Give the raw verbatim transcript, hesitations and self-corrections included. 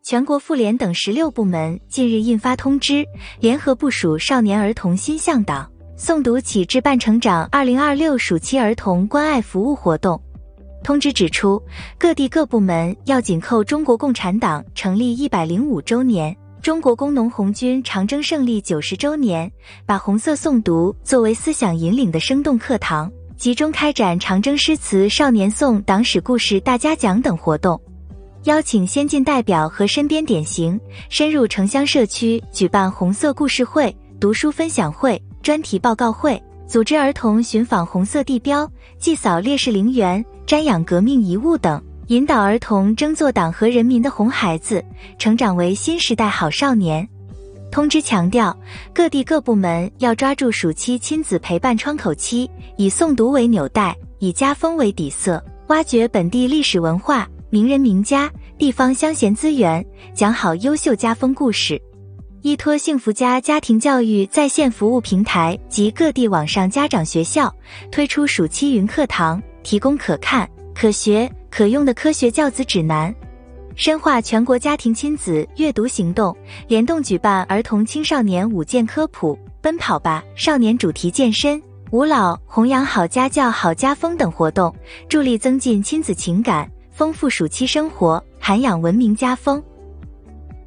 全国妇联等十六部门近日印发通知，联合部署少年儿童新向导，诵读启智办成长二零二六暑期儿童关爱服务活动。通知指出，各地各部门要紧扣中国共产党成立一百零五周年、中国工农红军长征胜利九十周年，把红色诵读作为思想引领的生动课堂，集中开展长征诗词少年颂、党史故事大家讲等活动，邀请先进代表和身边典型深入城乡社区，举办红色故事会、读书分享会、专题报告会，组织儿童寻访红色地标、祭扫烈士陵园、瞻仰革命遗物等，引导儿童争做党和人民的红孩子，成长为新时代好少年。通知强调，各地各部门要抓住暑期亲子陪伴窗口期，以诵读为纽带，以家风为底色，挖掘本地历史文化、名人名家、地方乡贤资源，讲好优秀家风故事。依托幸福家家庭教育在线服务平台及各地网上家长学校，推出暑期云课堂，提供可看、可学、可用的科学教子指南，深化全国家庭亲子阅读行动，联动举办儿童青少年五健科普、奔跑吧少年主题健身、舞蹈、弘扬好家教好家风等活动，助力增进亲子情感，丰富暑期生活，涵养文明家风。